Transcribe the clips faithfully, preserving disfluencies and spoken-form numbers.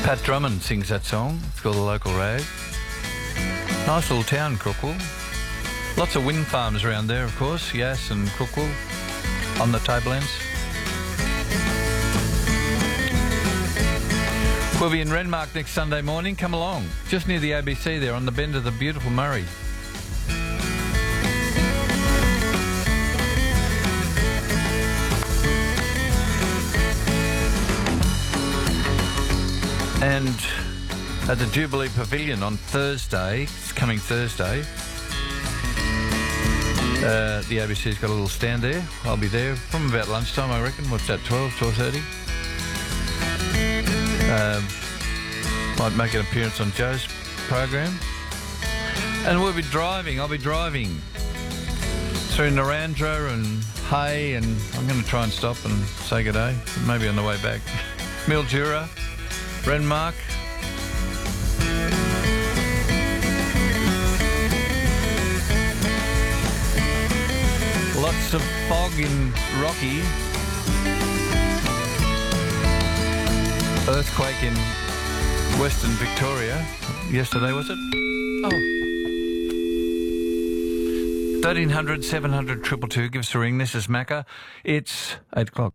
Pat Drummond sings that song. It's called The Local Rag. Nice little town, Crookwell. Lots of wind farms around there, of course. Yass and Crookwell on the Tablelands. We'll be in Renmark next Sunday morning. Come along. Just near the A B C there on the bend of the beautiful Murray. And at the Jubilee Pavilion on Thursday, it's coming Thursday, uh, the A B C's got a little stand there. I'll be there from about lunchtime, I reckon. What's that, twelve, twelve thirty? Um, might make an appearance on Joe's program. And we'll be driving, I'll be driving through Narrandera and Hay, and I'm going to try and stop and say good day, maybe on the way back. Mildura, Renmark. Lots of fog in Rocky. Earthquake in Western Victoria yesterday, was it? Oh. thirteen hundred, seven hundred, two two two. Give us a ring. This is Macca. It's eight o'clock.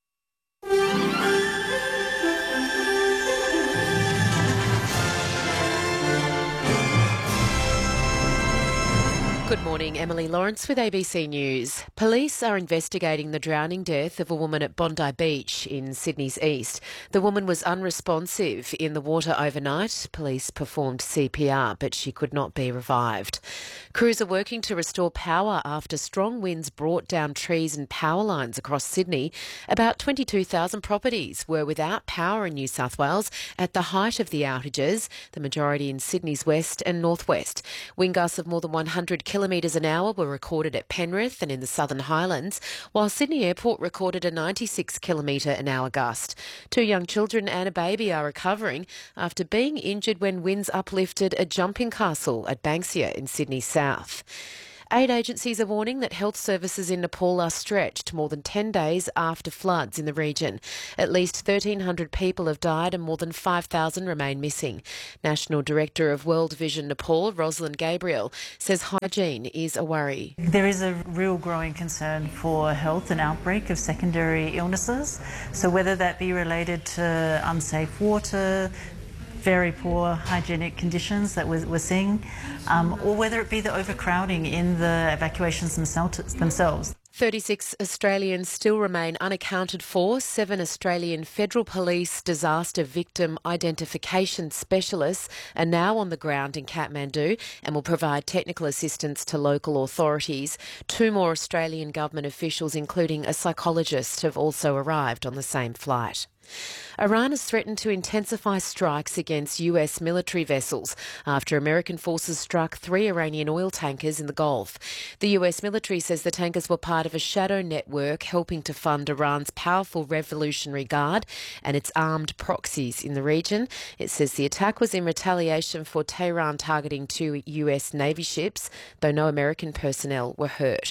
Good morning, Emily Lawrence with A B C News. Police are investigating the drowning death of a woman at Bondi Beach in Sydney's east. The woman was unresponsive in the water overnight. Police performed C P R, but she could not be revived. Crews are working to restore power after strong winds brought down trees and power lines across Sydney. About twenty-two thousand properties were without power in New South Wales at the height of the outages, the majority in Sydney's west and northwest. Wind gusts of more than one hundred kilometres an hour were recorded at Penrith and in the Southern Highlands, while Sydney Airport recorded a ninety-six kilometre an hour gust. Two young children and a baby are recovering after being injured when winds uplifted a jumping castle at Banksia in Sydney South. Aid agencies are warning that health services in Nepal are stretched more than ten days after floods in the region. At least thirteen hundred people have died and more than five thousand remain missing. National Director of World Vision Nepal, Rosalind Gabriel, says hygiene is a worry. There is a real growing concern for health and outbreak of secondary illnesses. So whether that be related to unsafe water, very poor hygienic conditions that we're, we're seeing, um, or whether it be the overcrowding in the evacuations themselves. thirty-six Australians still remain unaccounted for. Seven Australian Federal Police disaster victim identification specialists are now on the ground in Kathmandu and will provide technical assistance to local authorities. Two more Australian government officials, including a psychologist, have also arrived on the same flight. Iran has threatened to intensify strikes against U S military vessels after American forces struck three Iranian oil tankers in the Gulf. The U S military says the tankers were part of a shadow network helping to fund Iran's powerful Revolutionary Guard and its armed proxies in the region. It says the attack was in retaliation for Tehran targeting two U S Navy ships, though no American personnel were hurt.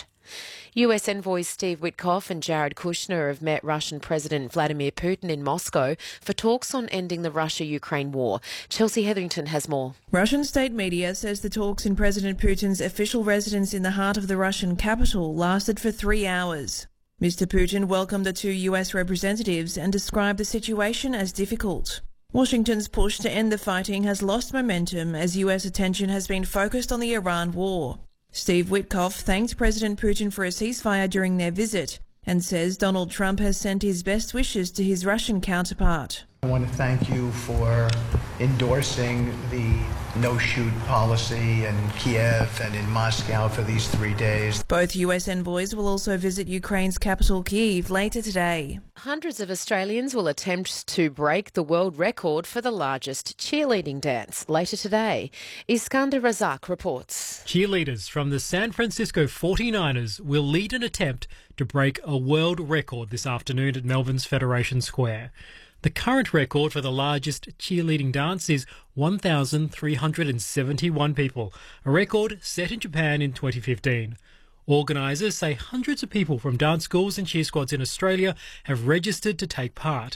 U S envoys Steve Witkoff and Jared Kushner have met Russian President Vladimir Putin in Moscow for talks on ending the Russia-Ukraine war. Chelsea Hetherington has more. Russian state media says the talks in President Putin's official residence in the heart of the Russian capital lasted for three hours. Mister Putin welcomed the two U S representatives and described the situation as difficult. Washington's push to end the fighting has lost momentum as U S attention has been focused on the Iran war. Steve Witkoff thanked President Putin for a ceasefire during their visit and says Donald Trump has sent his best wishes to his Russian counterpart. I want to thank you for endorsing the no-shoot policy in Kiev and in Moscow for these three days. Both U S envoys will also visit Ukraine's capital Kyiv later today. Hundreds of Australians will attempt to break the world record for the largest cheerleading dance later today. Iskander Razak reports. Cheerleaders from the San Francisco forty-niners will lead an attempt to break a world record this afternoon at Melbourne's Federation Square. The current record for the largest cheerleading dance is one thousand three hundred seventy-one people, a record set in Japan in twenty fifteen. Organisers say hundreds of people from dance schools and cheer squads in Australia have registered to take part.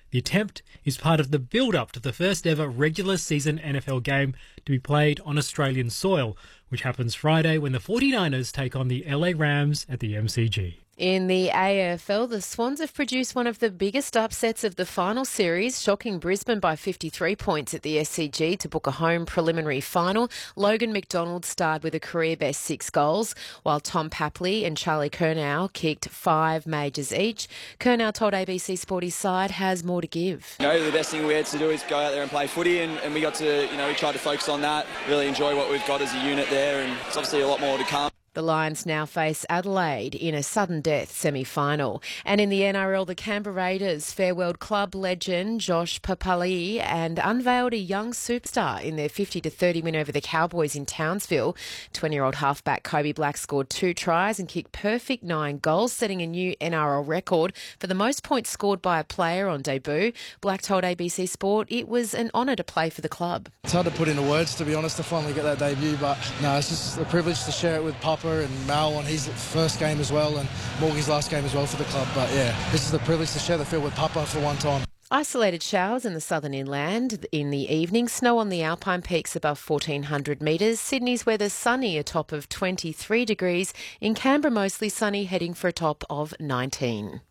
The attempt is part of the build-up to the first ever regular season N F L game to be played on Australian soil, which happens Friday when the forty-niners take on the L A Rams at the M C G. In the A F L, the Swans have produced one of the biggest upsets of the final series, shocking Brisbane by fifty-three points at the S C G to book a home preliminary final. Logan McDonald starred with a career-best six goals, while Tom Papley and Charlie Curnow kicked five majors each. Curnow told A B C Sport his side has more to give. You know, the best thing we had to do is go out there and play footy, and, and we got to, you know, we tried to focus on that, really enjoy what we've got as a unit there, and it's obviously a lot more to come. The Lions now face Adelaide in a sudden death semi-final. And in the N R L, the Canberra Raiders farewelled club legend Josh Papali'i and unveiled a young superstar in their fifty to thirty win over the Cowboys in Townsville. twenty-year-old halfback Kobe Black scored two tries and kicked perfect nine goals, setting a new N R L record for the most points scored by a player on debut. Black told A B C Sport it was an honour to play for the club. It's hard to put into words, to be honest, to finally get that debut, but no, it's just a privilege to share it with Papa and Mal on his first game as well, and Morgie's last game as well for the club. But yeah, this is the privilege to share the field with Papa for one time. Isolated showers in the southern inland in the evening. Snow on the Alpine peaks above fourteen hundred metres. Sydney's weather sunny, a top of twenty-three degrees. In Canberra, mostly sunny, heading for a top of nineteen.